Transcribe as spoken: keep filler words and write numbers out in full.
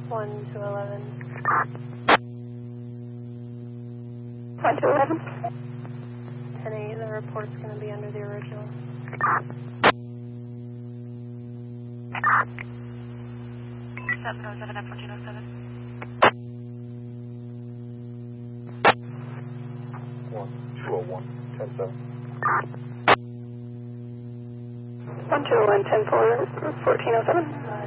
one to eleven. one to eleven. ten eight, the report's going to be under the original. seven oh seven F fourteen oh seven. one two oh one, ten seven. one two oh one, ten four, fourteen oh seven.